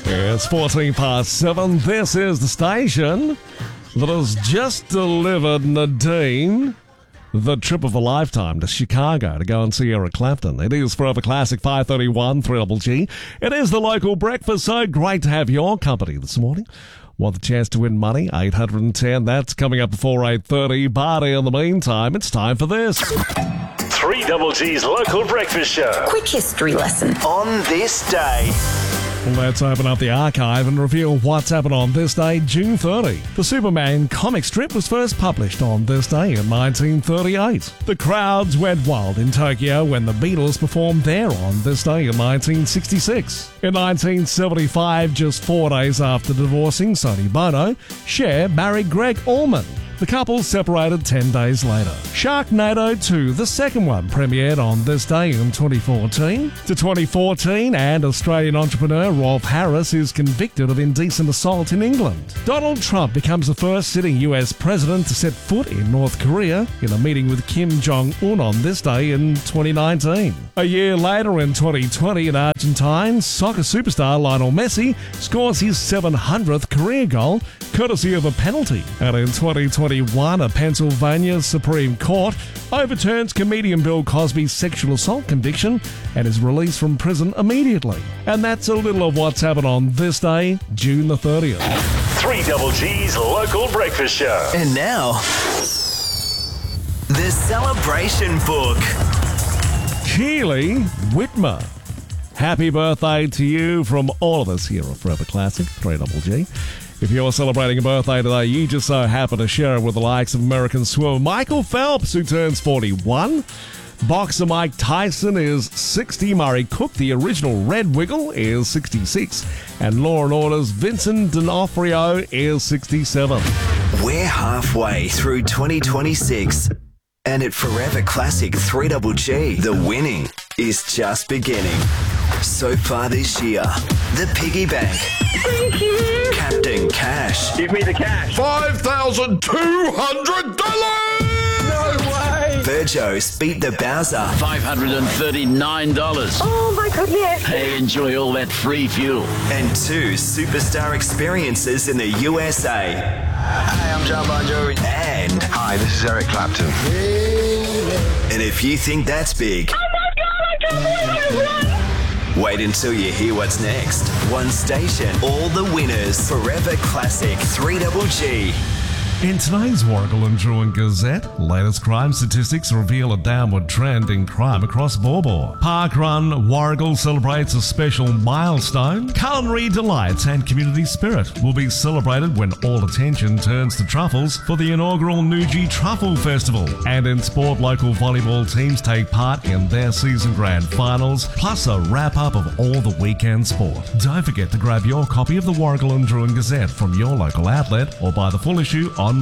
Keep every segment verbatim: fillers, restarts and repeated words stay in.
It's fourteen past seven. This is the station that has just delivered Nadine the trip of a lifetime to Chicago to go and see Eric Clapton. It is Forever Classic five thirty-one, three G G. It is the local breakfast, so great to have your company this morning. Want the chance to win money? eight hundred ten, that's coming up before eight thirty. But in the meantime, it's time for this. three G G's local breakfast show. Quick history lesson. On this day. Let's open up the archive and reveal what's happened on this day, June thirtieth. The Superman comic strip was first published on this day in nineteen thirty-eight. The crowds went wild in Tokyo when the Beatles performed there on this day in nineteen sixty-six. In nineteen seventy-five, just four days after divorcing Sonny Bono, Cher married Greg Allman. The couple separated ten days later. Sharknado two, the second one, premiered on this day in twenty fourteen. To twenty fourteen, and Australian entrepreneur Rolf Harris is convicted of indecent assault in England. Donald Trump becomes the first sitting U S president to set foot in North Korea in a meeting with Kim Jong-un on this day in twenty nineteen. A year later, in twenty twenty, in Argentine, soccer superstar Lionel Messi scores his seven hundredth career goal, courtesy of a penalty. And in twenty twenty-one, a Pennsylvania Supreme Court overturns comedian Bill Cosby's sexual assault conviction and is released from prison immediately. And that's a little of what's happened on this day, June the thirtieth. three G G's local breakfast show. And now, the celebration book. Keely Whitmer. Happy birthday to you from all of us here at Forever Classic, three G G. If you're celebrating a birthday today, you just so happen to share it with the likes of American swimmer Michael Phelps, who turns forty-one. Boxer Mike Tyson is sixty. Murray Cook, the original Red Wiggle, is sixty-six. And Law and Order's Vincent D'Onofrio is sixty-seven. We're halfway through twenty twenty-six. And at Forever Classic three G G, the winning is just beginning. So far this year, the Piggy Bank. Thank you. Captain Cash. Give me the cash. five thousand two hundred dollars! No way. Virgos beat the Bowser. five hundred thirty-nine dollars. Oh my goodness. Hey, enjoy all that free fuel. And two superstar experiences in the U S A. Hi, I'm John Bon Jovi. And... Hi, this is Eric Clapton. And if you think that's big... Oh my God, I can't believe it. Wait until you hear what's next. One station, all the winners. Forever Classic three G G. In today's Warragul and Druin Gazette, latest crime statistics reveal a downward trend in crime across Bawbaw. Parkrun Warragul celebrates a special milestone. Culinary delights and community spirit will be celebrated when all attention turns to truffles for the inaugural Nuji Truffle Festival. And in sport, local volleyball teams take part in their season grand finals, plus a wrap-up of all the weekend sport. Don't forget to grab your copy of the Warragul and Druin Gazette from your local outlet or buy the full issue online.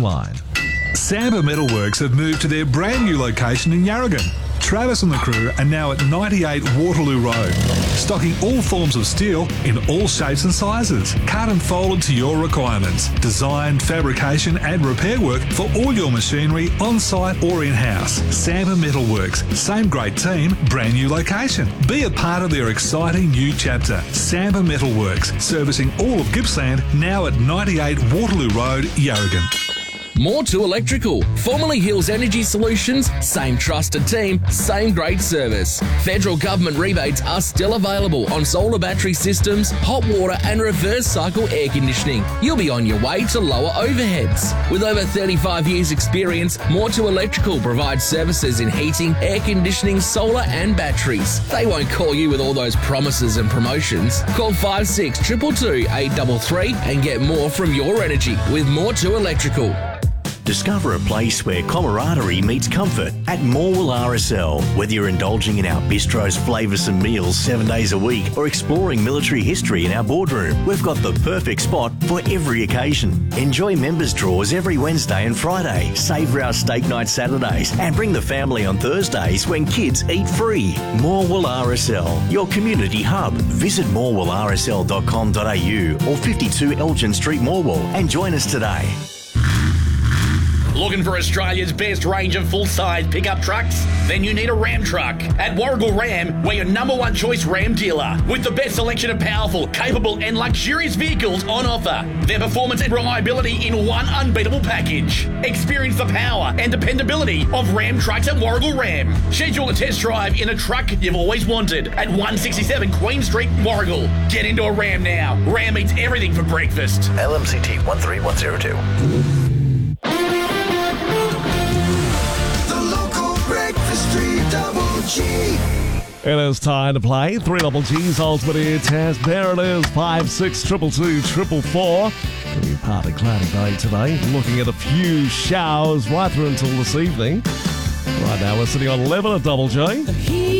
Samba Metalworks have moved to their brand new location in Yarragon. Travis and the crew are now at ninety-eight Waterloo Road, stocking all forms of steel in all shapes and sizes, cut and folded to your requirements. Design, fabrication and repair work for all your machinery on-site or in-house. Samba Metalworks, same great team, brand new location. Be a part of their exciting new chapter. Samba Metalworks, servicing all of Gippsland, now at ninety-eight Waterloo Road, Yarragon. More to Electrical. Formerly Hills Energy Solutions, same trusted team, same great service. Federal government rebates are still available on solar battery systems, hot water and reverse cycle air conditioning. You'll be on your way to lower overheads. With over thirty-five years experience, More to Electrical provides services in heating, air conditioning, solar and batteries. They won't call you with all those promises and promotions. Call five six two two two, eight three three and get more from your energy with More to Electrical. Discover a place where camaraderie meets comfort at Morwell R S L. Whether you're indulging in our bistro's flavoursome meals seven days a week or exploring military history in our boardroom, we've got the perfect spot for every occasion. Enjoy members' draws every Wednesday and Friday, savour our steak night Saturdays and bring the family on Thursdays when kids eat free. Morwell R S L, your community hub. Visit morwell r s l dot com dot a u or fifty-two Elgin Street, Morwell and join us today. Looking for Australia's best range of full-size pickup trucks? Then you need a Ram truck. At Warragul Ram, we're your number one choice Ram dealer, with the best selection of powerful, capable and luxurious vehicles on offer. Their performance and reliability in one unbeatable package. Experience the power and dependability of Ram trucks at Warragul Ram. Schedule a test drive in a truck you've always wanted at one sixty-seven Queen Street, Warragul. Get into a Ram now. Ram eats everything for breakfast. L M C T one three one zero two. The local breakfast three double G. It is time to play three double G's Ultimate Air Test. There it is, five six two two two four four. It'll be a partly cloudy day today. Looking at a few showers right through until this evening. Right now we're sitting on eleven at Double J.